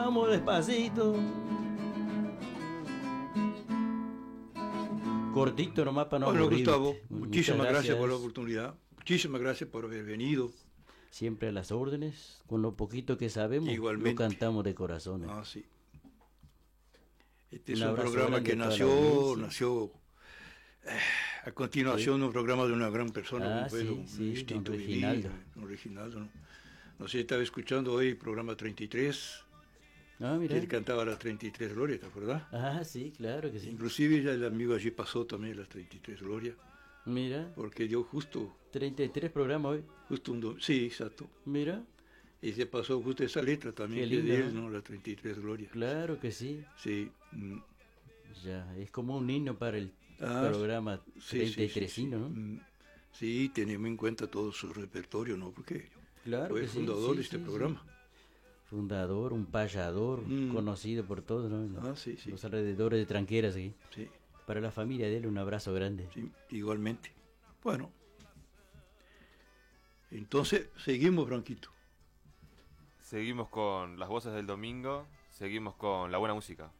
vamos despacito. Cortito nomás para no Bueno, aburrirte. Gustavo, muchísimas gracias por la oportunidad. Muchísimas gracias por haber venido. Siempre a las órdenes, con lo poquito que sabemos, Igualmente. lo cantamos de corazón. Ah, sí. Este es Un un abrazo programa grande que a toda la audiencia. nació a continuación de un programa de una gran persona, Ah, como fue sí, don sí, Distinto don Vivir, Reginaldo. don Reginaldo, ¿no? No sé, estaba escuchando hoy el programa 33, Ah, que mira. él cantaba las 33 glorias, ¿te acuerdas? Ah, sí, claro que sí. Inclusive ya el amigo allí pasó también las 33 glorias, Mira, porque dio justo 33 programas hoy. sí, exacto. Mira, Y se pasó justo esa letra también, Qué que es de lindo, él, ¿no? ¿no? Las 33 glorias. claro que sí. Sí. Ya, es como un himno para el Ah, programa sí, 33, sí. ¿no? Sí, tenemos en cuenta todo su repertorio, ¿no? Porque Claro fue que el sí, fundador sí, de este sí, programa. sí. Fundador, un payador, conocido por todos, ¿no? Ah, sí, sí. Los alrededores de Tranqueras, sí. Sí, Para la familia de él, un abrazo grande. sí, igualmente. Bueno, entonces seguimos, Franquito. Seguimos con las voces del domingo, seguimos con la buena música.